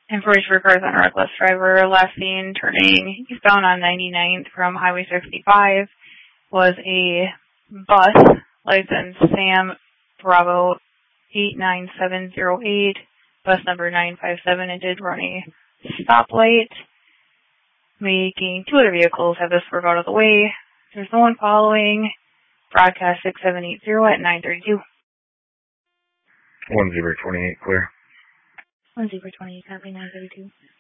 Information for cars on a reckless driver. Last seen turning eastbound on 99th from Highway 65 was a bus, license Sam Bravo 89708, bus number 957. It did run a stoplight, making two other vehicles have this work out of the way. There's no one following. Broadcast 6780 at 932. 1028 clear. 1028, copy 932.